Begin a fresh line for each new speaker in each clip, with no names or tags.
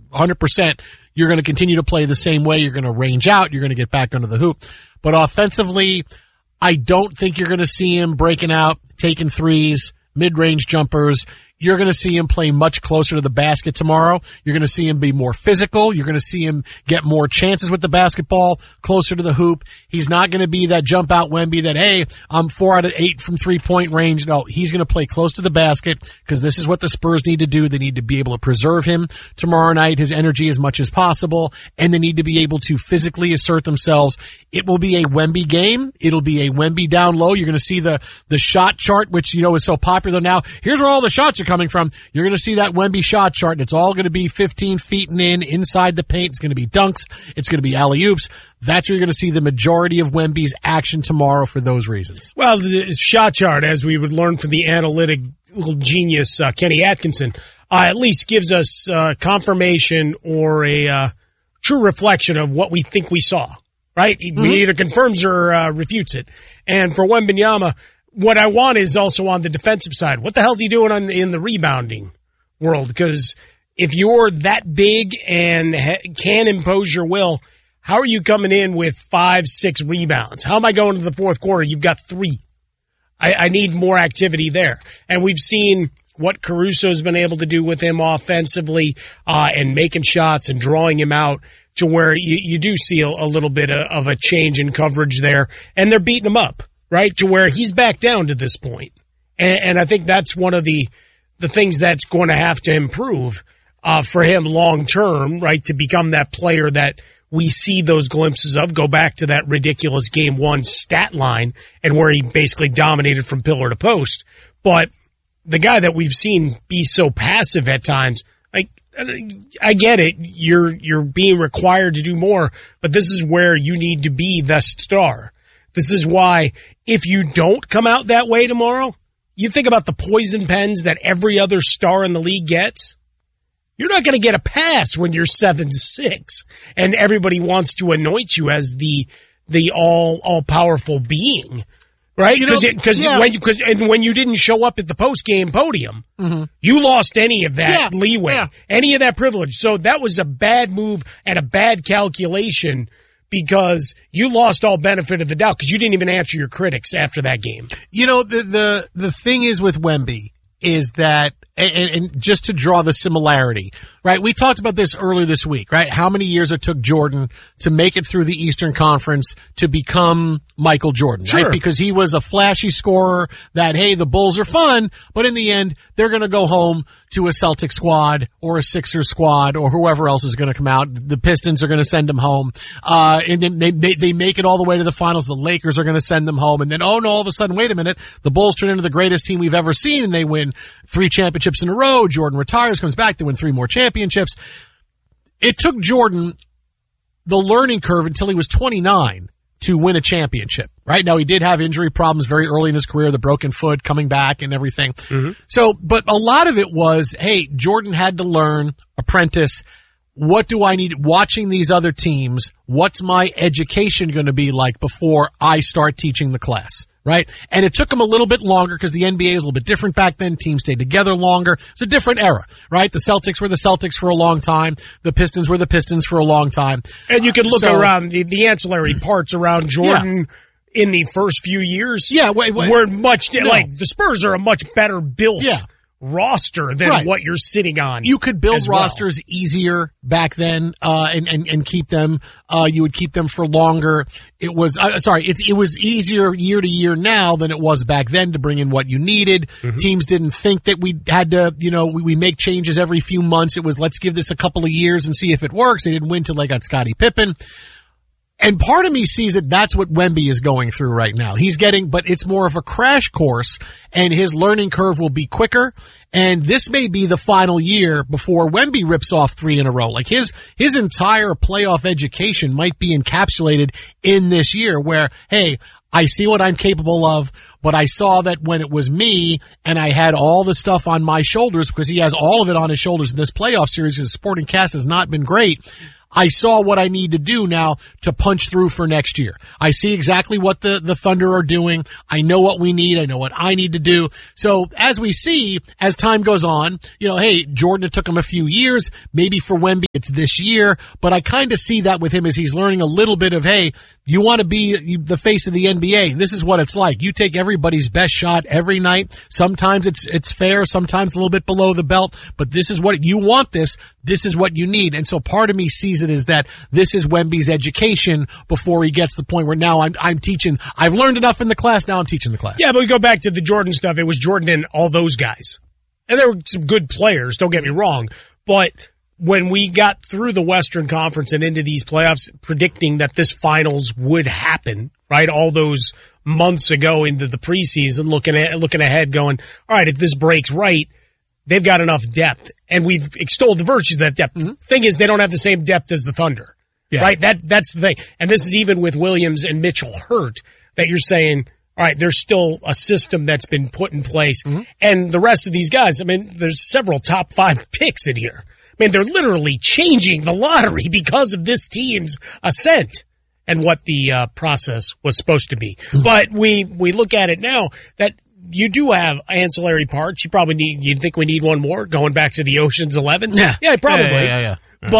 100%, you're going to continue to play the same way. You're going to range out. You're going to get back under the hoop. But offensively, I don't think you're going to see him breaking out, taking threes, mid-range jumpers. You're going to see him play much closer to the basket tomorrow. You're going to see him be more physical. You're going to see him get more chances with the basketball, closer to the hoop. He's not going to be that jump out Wemby that, hey, I'm 4 out of 8 from 3-point range. No, he's going to play close to the basket because this is what the Spurs need to do. They need to be able to preserve him tomorrow night, his energy as much as possible, and they need to be able to physically assert themselves. It will be a Wemby game. It'll be a Wemby down low. You're going to see the shot chart, which, is so popular now. Here's where all the shots are coming from. You're going to see that Wemby shot chart, and it's all going to be 15 feet and inside the paint. It's going to be dunks. It's going to be alley-oops. That's where you're going to see the majority of Wemby's action tomorrow for those reasons.
Well, the shot chart, as we would learn from the analytical genius Kenny Atkinson, at least gives us confirmation or a true reflection of what we think we saw, right? Mm-hmm. He either confirms or refutes it. And for Wembanyama, what I want is also on the defensive side. What the hell's he doing in the rebounding world? Because if you're that big and can impose your will, how are you coming in with 5-6 rebounds? How am I going to the fourth quarter? You've got 3. I need more activity there. And we've seen what Caruso's been able to do with him offensively and making shots and drawing him out to where you do see a little bit of a change in coverage there. And they're beating him up, right, to where he's back down to this point. And I think that's one of the things that's going to have to improve for him long term, right, to become that player that we see those glimpses of. Go back to that ridiculous game 1 stat line and where he basically dominated from pillar to post. But the guy that we've seen be so passive at times, I get it. You're being required to do more, but this is where you need to be the star. This is why if you don't come out that way tomorrow, you think about the poison pens that every other star in the league gets. You're not going to get a pass when you're 7-6 and everybody wants to anoint you as the all powerful being, right? Because when you didn't show up at the post game podium, mm-hmm. you lost any of that leeway, any of that privilege. So that was a bad move and a bad calculation because you lost all benefit of the doubt because you didn't even answer your critics after that game.
The thing is with Wemby is that, and just to draw the similarity, right? We talked about this earlier this week, right? How many years it took Jordan to make it through the Eastern Conference to become Michael Jordan,
sure.
right? Because he was a flashy scorer that, hey, the Bulls are fun, but in the end, they're going to go home to a Celtic squad or a Sixers squad or whoever else is going to come out. The Pistons are going to send him home. And then they make it all the way to the finals. The Lakers are going to send them home. And then, oh no, all of a sudden, wait a minute. The Bulls turn into the greatest team we've ever seen and they win 3 championships in a row. Jordan retires, comes back, they win 3 more championships. It took Jordan the learning curve until he was 29 to win a championship, right? Now, he did have injury problems very early in his career, the broken foot, coming back and everything. Mm-hmm. So, but a lot of it was, hey, Jordan had to learn, apprentice, what do I need? Watching these other teams, what's my education going to be like before I start teaching the class? Right? And it took him a little bit longer because the NBA was a little bit different back then. Teams stayed together longer. It's a different era, right? The Celtics were the Celtics for a long time. The Pistons were the Pistons for a long time.
And you can look around the ancillary parts around Jordan in the first few years.
Yeah,
were much, like the Spurs are a much better built roster than what you're sitting on.
You could build rosters easier back then, and keep them. You would keep them for longer. It was, it was easier year to year now than it was back then to bring in what you needed. Mm-hmm. Teams didn't think that we had to, we make changes every few months. It was, let's give this a couple of years and see if it works. They didn't win till they got Scottie Pippen. And part of me sees that that's what Wemby is going through right now. But it's more of a crash course and his learning curve will be quicker. And this may be the final year before Wemby rips off 3 in a row. Like his entire playoff education might be encapsulated in this year where, hey, I see what I'm capable of, but I saw that when it was me and I had all the stuff on my shoulders because he has all of it on his shoulders in this playoff series. His supporting cast has not been great. I saw what I need to do now to punch through for next year. I see exactly what the Thunder are doing. I know what we need. I know what I need to do. So as we see, as time goes on, hey, Jordan, it took him a few years. Maybe for Wemby, it's this year. But I kind of see that with him as he's learning a little bit of, hey, you want to be the face of the NBA. This is what it's like. You take everybody's best shot every night. Sometimes it's fair. Sometimes a little bit below the belt. But this is what you want this. This is what you need. And so part of me sees it as that this is Wemby's education before he gets to the point where now I'm teaching. I've learned enough in the class. Now I'm teaching the class.
Yeah, but we go back to the Jordan stuff. It was Jordan and all those guys. And there were some good players. Don't get me wrong. But when we got through the Western Conference and into these playoffs, predicting that this finals would happen, right? All those months ago into the preseason, looking ahead, going, all right, if this breaks right, they've got enough depth. And we've extolled the virtues of that depth. Mm-hmm. Thing is, they don't have the same depth as the Thunder, right? That's the thing. And this is even with Williams and Mitchell hurt, that you're saying, all right, there's still a system that's been put in place. Mm-hmm. And the rest of these guys, I mean, there's several top 5 picks in here. I mean, they're literally changing the lottery because of this team's ascent and what the process was supposed to be. Mm-hmm. But we look at it now that you do have ancillary parts. You think we need one more going back to the Ocean's 11? Yeah, probably.
Yeah.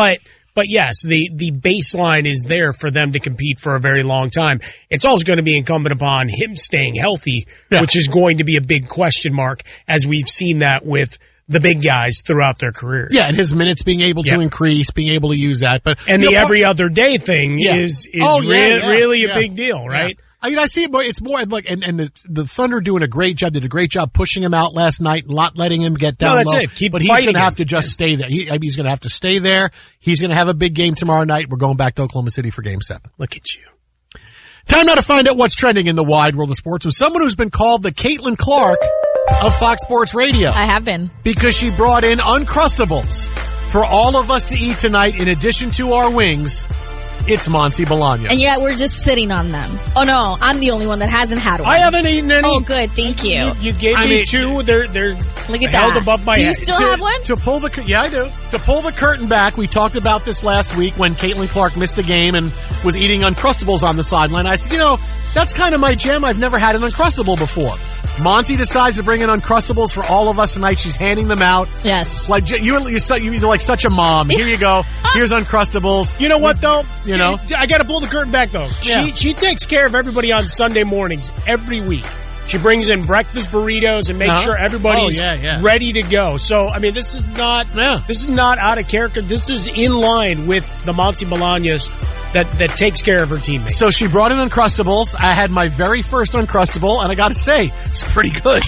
But yes, the baseline is there for them to compete for a very long time. It's also going to be incumbent upon him staying healthy, which is going to be a big question mark, as we've seen that with the big guys throughout their careers.
Yeah, and his minutes being able to increase, being able to use that. But
and the every other day thing is really a big deal, right?
Yeah. I mean, I see it more. It's more like, and the Thunder doing a great job. Did a great job pushing him out last night, not letting him get down.
No, that's
low.
it.
But he's going to have to just stay there. He's going to have to stay there. He's going to have a big game tomorrow night. We're going back to Oklahoma City for Game 7.
Look at you.
Time now to find out what's trending in the wide world of sports with someone who's been called the Caitlin Clark of Fox Sports Radio.
I have been.
Because she brought in Uncrustables for all of us to eat tonight in addition to our wings. It's Monty Bolaños.
And yet we're just sitting on them. Oh no, I'm the only one that hasn't had one.
I haven't eaten any.
Oh good, thank you.
You gave me 2. They're
look at
held
that.
above my head.
Do you still have one?
Yeah, I do. To pull the curtain back, we talked about this last week when Caitlin Clark missed a game and was eating Uncrustables on the sideline. I said, that's kind of my jam. I've never had an Uncrustable before. Monty decides to bring in Uncrustables for all of us tonight. She's handing them out.
Yes.
Like you're like such a mom. Here you go. Here's Uncrustables.
You know what though?
I
got to pull the curtain back though. Yeah. She takes care of everybody on Sunday mornings every week. She brings in breakfast burritos and makes sure everybody's ready to go. So I mean, this is not out of character. This is in line with the Monty Bolaños that takes care of her teammates.
So she brought in Uncrustables. I had my very first Uncrustable, and I got to say, it's pretty good.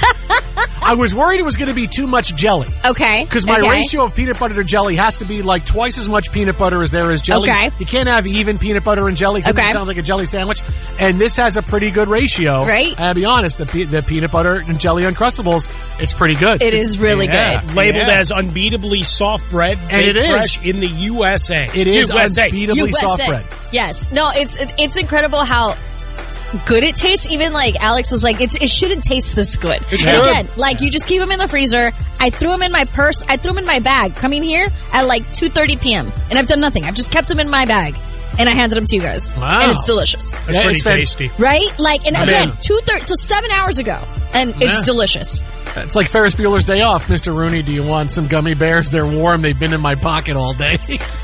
I was worried it was going to be too much jelly.
Okay.
Because my ratio of peanut butter to jelly has to be like twice as much peanut butter as there is jelly.
Okay.
You can't have even peanut butter and jelly because it sounds like a jelly sandwich. And this has a pretty good ratio.
Right.
I'll be honest, the peanut butter and jelly Uncrustables, it's pretty good.
It is really good.
Labeled as unbeatably soft bread,
and it is
fresh in the USA.
It is unbeatably soft bread.
Yes. No, it's incredible how good it tastes. Even like Alex was like, it shouldn't taste this good. And again, like you just keep them in the freezer. I threw them in my purse. I threw them in my bag coming here at like 2:30 p.m. And I've done nothing. I've just kept them in my bag. And I handed them to you guys.
Wow.
And it's delicious.
That's pretty tasty.
Right? Like, and again, 2:30, so 7 hours ago. And it's delicious.
It's like Ferris Bueller's Day Off. Mr. Rooney, do you want some gummy bears? They're warm. They've been in my pocket all day.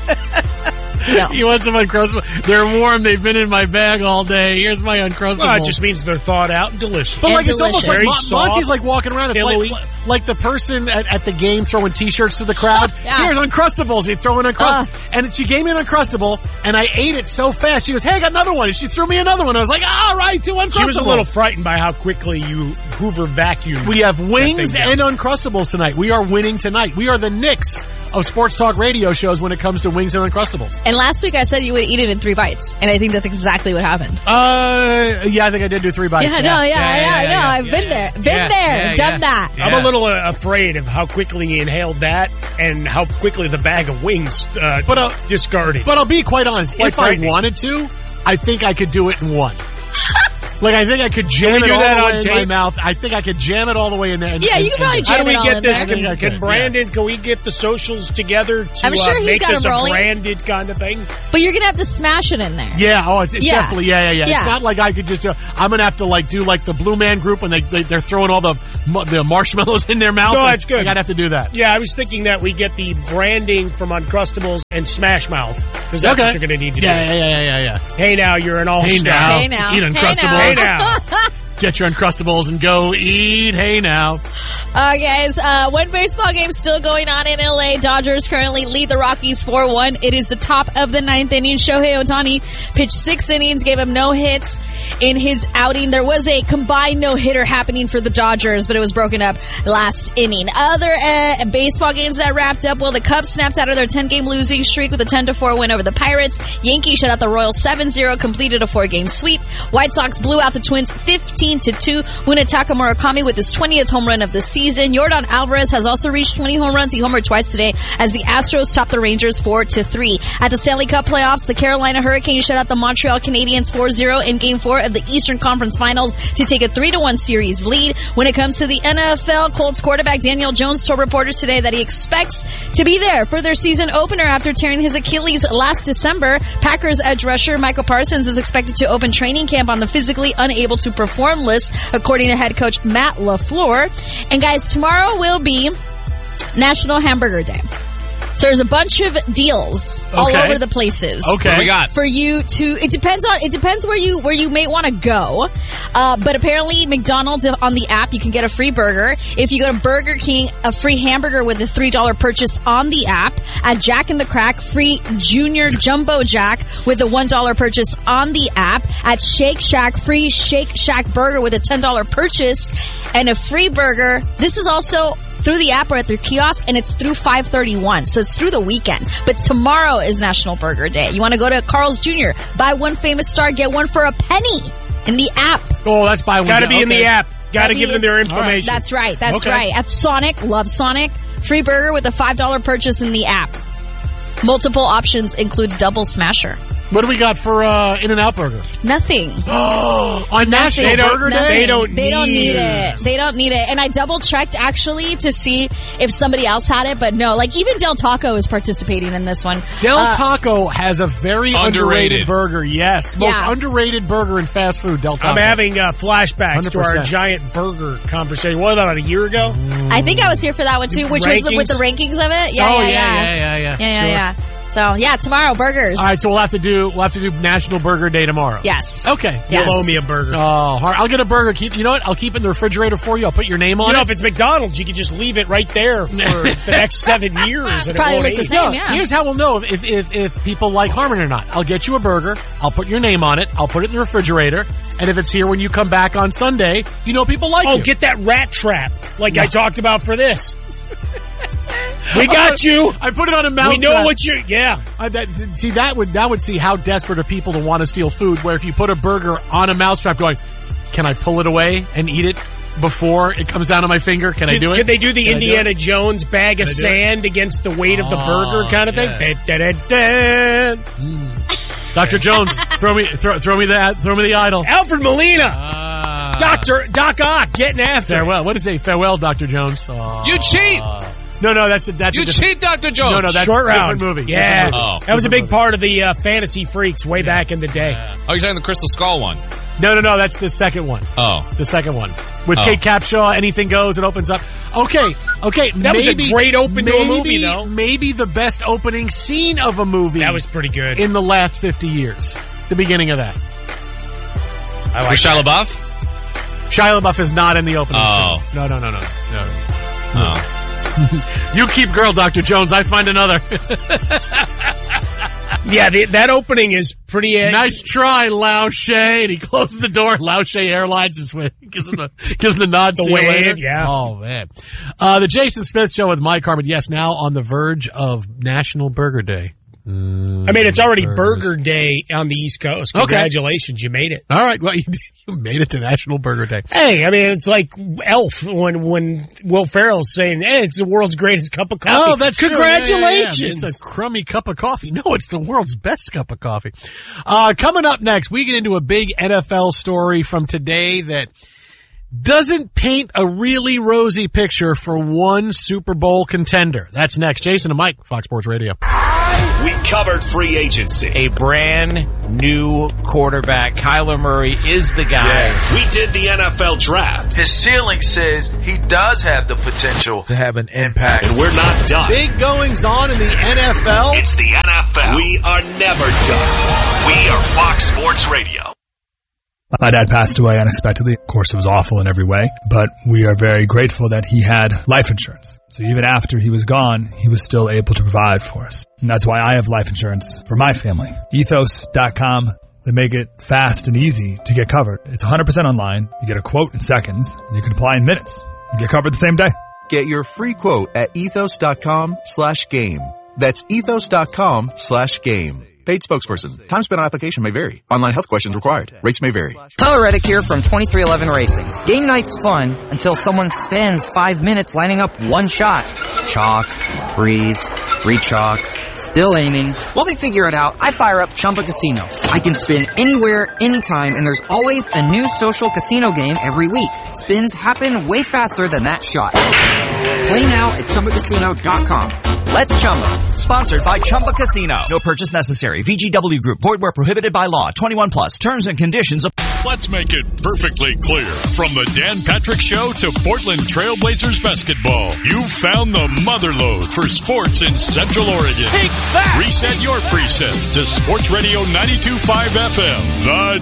No.
You want some Uncrustables? They're warm. They've been in my bag all day. Here's my Uncrustables.
Well, it just means they're thawed out and delicious.
But
and
it's almost like Monty's like walking around. It's like the person at the game throwing T-shirts to the crowd. Here's Uncrustables. You throw an Uncrustable. And she gave me an Uncrustable, and I ate it so fast. She goes, hey, I got another one. And she threw me another one. I was like, all right, 2 Uncrustables.
She was a little frightened by how quickly you Hoover vacuumed.
We have wings and Uncrustables tonight. We are winning tonight. We are the Knicks of sports talk radio shows when it comes to wings and Uncrustables.
And last week I said you would eat it in 3 bites, and I think that's exactly what happened.
Yeah, I think I did do 3 bites.
I've been there, done that.
I'm a little afraid of how quickly he inhaled that and how quickly the bag of wings discarded.
But I'll be quite honest. If I wanted to, I think I could do it in 1. Like, I think I could jam
Can we
it
do
all
that
the
on
way in
tape?
my mouth. I think I could jam it all the way in there.
Yeah, you can probably jam
How do we
it all
get
in
this?
there.
Can Brandon, can we get the socials together to
I'm sure he's
make
got
this
them
a
rolling.
branded kind of thing?
But you're gonna have to smash it in there.
Yeah, oh, it's
Yeah.
definitely, yeah.
Yeah.
It's not like I could just, I'm gonna have to like do like the Blue Man Group when they're throwing all the marshmallows in their mouth.
No, that's good.
Like, I'd have to do that.
Yeah, I was thinking that we get the branding from Uncrustables and Smash Mouth, because that's what you're going to need to do.
Yeah.
Hey, now, you're an all-star.
Hey, now.
Eat
Hey,
Uncrustables.
now.
Hey, now.
Get your Uncrustables and go eat. Hey, now.
Guys, one baseball game still going on in LA. Dodgers currently lead the Rockies 4-1. It is the top of the ninth inning. Shohei Ohtani pitched 6 innings, gave him no hits in his outing. There was a combined no-hitter happening for the Dodgers, but it was broken up last inning. Other baseball games that wrapped up, well, the Cubs snapped out of their 10-game losing streak with a 10-4 win over the Pirates. Yankees shut out the Royals 7-0, completed a 4-game sweep. White Sox blew out the Twins 15-2. Munetaka Murakami with his 20th home run of the season. Yordan Alvarez has also reached 20 home runs. He homered twice today as the Astros topped the Rangers 4-3. At the Stanley Cup playoffs, the Carolina Hurricanes shut out the Montreal Canadiens 4-0 in Game 4 of the Eastern Conference Finals to take a 3-1 series lead. When it comes to the NFL, Colts quarterback Daniel Jones told reporters today that he expects to be there for their season opener after tearing his Achilles last December. Packers edge rusher Michael Parsons is expected to open training camp on the physically unable to perform list, according to head coach Matt LaFleur. And guys, tomorrow will be National Hamburger Day. So there's a bunch of deals all over the places.
Okay.
What do we got?
For you to, it depends where you may want to go. But apparently McDonald's on the app, you can get a free burger. If you go to Burger King, a free hamburger with a $3 purchase on the app. At Jack in the Crack, free Junior Jumbo Jack with a $1 purchase on the app. At Shake Shack, free Shake Shack burger with a $10 purchase and a free burger. This is also through the app or at their kiosk, and it's through 5/31, so it's through the weekend. But tomorrow is National Burger Day. You want to go to Carl's Jr., buy one famous star, get one for a penny in the app.
Oh, that's buy one.
Got to be in the app. Got to give them their
Right.
information.
That's right. That's right. At Sonic, love Sonic, free burger with a $5 purchase in the app. Multiple options include double smasher.
What do we got for In-N-Out Burger?
Nothing.
On National Burger Day?
Nothing. They don't need it. They don't need it. And I double checked actually to see if somebody else had it, but no. Like even Del Taco is participating in this one.
Del Taco has a very underrated
Underrated.
burger. Yes, most
Yeah.
underrated burger in fast food. Del Taco.
I'm having flashbacks to our
100%.
giant burger conversation. What, about a year ago?
I think I was here for that one too, which was with the rankings of it. Yeah,
Oh,
yeah.
yeah.
So yeah, tomorrow burgers.
All right, so we'll have to do National Burger Day tomorrow.
Yes.
Okay.
Yes.
You'll owe me a burger.
Oh, I'll get a burger. You know what? I'll keep it in the refrigerator for you. I'll put your name on
You know,
it.
if it's McDonald's, you can just leave it right there for the next 7 years. And
Probably
it won't
look the
age.
same.
No,
Yeah.
Here's how we'll know if people like Harmon or not. I'll get you a burger. I'll put your name on it. I'll put it in the refrigerator. And if it's here when you come back on Sunday, you know people like
Oh,
you.
get that rat trap like I talked about for this. We got you.
I put it on a mouse.
We know what you're... Yeah.
That would see how desperate are people to want to steal food. Where if you put a burger on a mousetrap, going, can I pull it away and eat it before it comes down to my finger? Can I do it?
Could they do the
Can I do
Indiana
it?
Jones bag of
Can I do it?
sand against the weight of the burger kind of thing?
yeah.
Da-da-da-da.
Dr. Jones, throw me the idol.
Alfred Molina. Doc Ock getting after.
Farewell. What is a farewell, Dr. Jones?
You cheat!
No, that's a
You
different-
cheat, Dr. Jones!
No, that's
Short
a
round.
different movie.
Yeah.
Different movie.
Oh.
That was a big
Different
part of the Fantasy Freaks way back in the day.
Oh, you're talking the Crystal Skull one.
No, that's the second one.
Oh.
The second one. With
Oh.
Kate Capshaw, anything goes, it opens up. Okay.
That was a great open to a movie, though.
Maybe the best opening scene of a movie
That was pretty good.
in the last 50 years. The beginning of that.
I like
With Shia LaBeouf?
Shia LaBeouf is not in the opening
Oh.
scene. No.
Oh.
You keep girl, Dr. Jones. I find another.
Yeah, that opening is pretty...
Nice try, Lao She. And he closes the door. Lao She Airlines is with. Gives him the nod.
The
See you
wave,
later.
yeah.
Oh, man. The Jason Smith Show with Mike Harmon. Yes, now on the verge of National Burger Day.
I mean, it's already Burger Day on the East Coast. Congratulations, you made it.
All right, well, you made it to National Burger Day.
Hey, I mean, it's like Elf when Will Ferrell's saying, hey, it's the world's greatest cup of coffee.
Oh, that's
congratulations.
True. Yeah. It's a crummy cup of coffee. No, it's the world's best cup of coffee. Coming up next, we get into a big NFL story from today that doesn't paint a really rosy picture for one Super Bowl contender. That's next. Jason and Mike, Fox Sports Radio.
We covered free agency.
A brand new quarterback. Kyler Murray is the guy.
Yeah. We did the NFL draft.
His ceiling says he does have the potential to have an impact.
And we're not done.
Big goings on in the NFL.
It's the NFL. We are never done. We are Fox Sports Radio.
My dad passed away unexpectedly. Of course, it was awful in every way, but we are very grateful that he had life insurance. So even after he was gone, he was still able to provide for us. And that's why I have life insurance for my family. Ethos.com. They make it fast and easy to get covered. It's 100% online. You get a quote in seconds, and you can apply in minutes. You get covered the same day.
Get your free quote at ethos.com/game. That's ethos.com/game. Paid spokesperson. Time spent on application may vary. Online health questions required. Rates may vary.
Tyler Reddick here from 2311 Racing. Game night's fun until someone spends 5 minutes lining up one shot. Chalk, breathe, re-chalk, still aiming. While they figure it out, I fire up Chumba Casino. I can spin anywhere, anytime, and there's always a new social casino game every week. Spins happen way faster than that shot. Play now at ChumbaCasino.com. Let's Chumba.
Sponsored by Chumba Casino. No purchase necessary. VGW Group. Void where prohibited by law. 21 plus. Terms and conditions.
Let's make it perfectly clear. From the Dan Patrick Show to Portland Trailblazers basketball, you've found the motherlode for sports in Central Oregon.
Take that!
Reset your preset to Sports Radio 92.5 FM. The